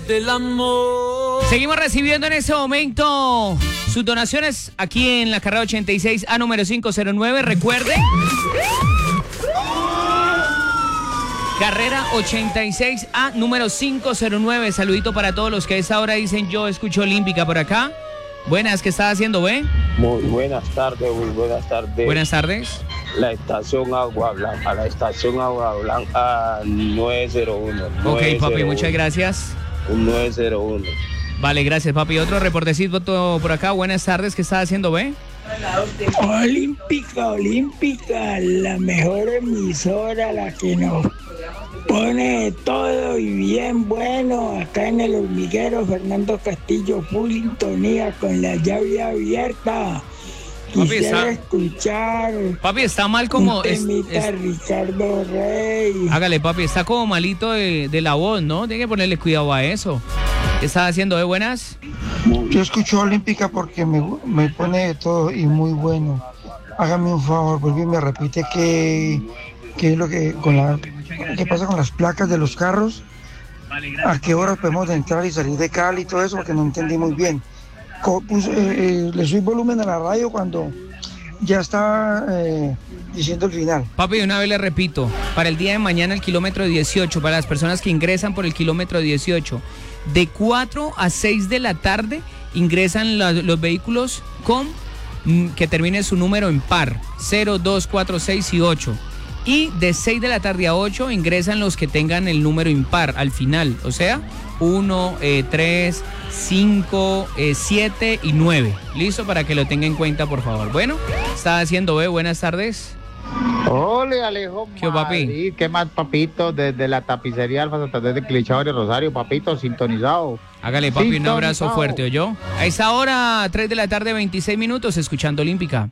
del amor. Seguimos recibiendo en este momento sus donaciones aquí en la carrera 86A número 509. Recuerden, carrera 86A número 509. Saludito para todos los que a esta hora dicen yo escucho Olímpica por acá. Buenas, ¿qué estás haciendo, ve? Muy buenas tardes, muy buenas tardes. Buenas tardes. La estación Agua Blanca, 901. Ok, papi, muchas gracias. Un 901. Vale, gracias, papi. Otro reportecito por acá. Buenas tardes, ¿qué estás haciendo, ve? Olímpica, la mejor emisora, la que nos pone todo y bien bueno. Acá en el hormiguero, Fernando Castillo, full sintonía con la llave abierta. Quisiera escuchar. Papi, está mal como. Ricardo Rey. Hágale, papi, está como malito de la voz, ¿no? Tiene que ponerle cuidado a eso. ¿Qué estás haciendo, buenas? Yo escucho Olímpica porque me pone de todo y muy bueno. Hágame un favor, vuelve y me repite qué es lo que qué pasa con las placas de los carros. ¿A qué horas podemos entrar y salir de Cali y todo eso? Porque no entendí muy bien. Le subí volumen a la radio cuando ya está diciendo el final. Papi, una vez le repito, para el día de mañana el kilómetro 18, para las personas que ingresan por el kilómetro 18, de 4 a 6 de la tarde ingresan los vehículos con que termine su número en par, 0, 2, 4, 6 y 8. Y de 6 de la tarde a 8 ingresan los que tengan el número impar al final, o sea, 1, 3, 5, 7 y 9. ¿Listo? Para que lo tenga en cuenta, por favor. Bueno, está haciendo, buenas tardes. Hola, Alejo. ¿Qué, papi? ¿Qué más, papito? Desde la tapicería Alfa Santander de Clichao de Rosario, papito, sintonizado. Hágale, papi, un abrazo fuerte, ¿oyó? A esa hora, 3 de la tarde, 26 minutos, escuchando Olímpica.